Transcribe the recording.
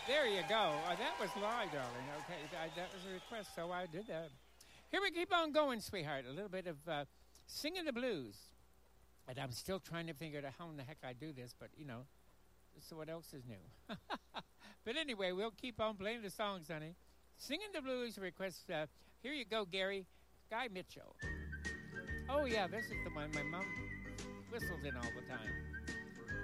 There you go. That was live, darling. Okay, that was a request, so I did that. Here we keep on going, sweetheart. A little bit of singing the blues. And I'm still trying to figure out how in the heck I do this, but, so what else is new? But anyway, we'll keep on playing the songs, honey. Singing the blues request. Here you go, Gary. Guy Mitchell. Oh, yeah, this is the one my mom whistles in all the time.